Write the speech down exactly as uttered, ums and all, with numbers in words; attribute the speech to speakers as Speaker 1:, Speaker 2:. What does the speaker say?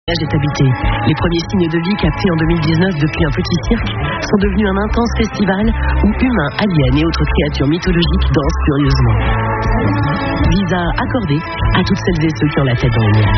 Speaker 1: village est habité. Les premiers signes de vie captés en deux mille dix-neuf depuis un petit cirque sont devenus un intense festival où humains, aliens et autres créatures mythologiques dansent curieusement. Visa accordé à toutes celles et ceux qui ont la tête dans les nuages.